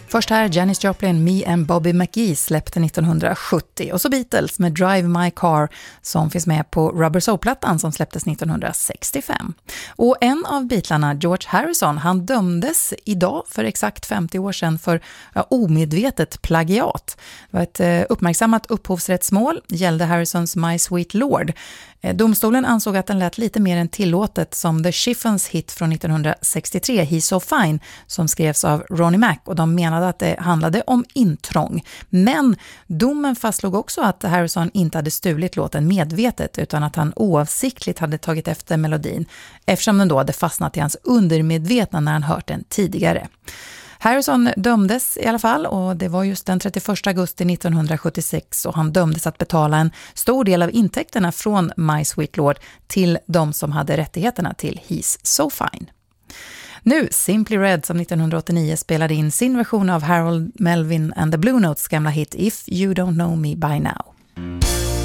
Först här Janis Joplin, Me and Bobby McGee släppte 1970 och så Beatles med Drive My Car som finns med på Rubber Soul-plattan som släpptes 1965. Och en av Beatlarna, George Harrison, han dömdes idag för exakt 50 år sedan för omedvetet plagiat. Det var ett uppmärksammat upphovsrättsmål, gällde Harrisons My Sweet Lord. Domstolen ansåg att den lät lite mer än tillåtet som The Chiffons hit från 1963, He's So Fine, som skrevs av Ronnie Mac, och de menade att det handlade om intrång. Men domen fastslog också att Harrison inte hade stulit låten medvetet utan att han oavsiktligt hade tagit efter melodin eftersom den då hade fastnat i hans undermedvetna när han hört den tidigare. Harrison dömdes i alla fall, och det var just den 31 augusti 1976, och han dömdes att betala en stor del av intäkterna från My Sweet Lord till de som hade rättigheterna till He's So Fine. Nu Simply Red som 1989 spelade in sin version av Harold Melvin and the Blue Notes gamla hit If You Don't Know Me By Now.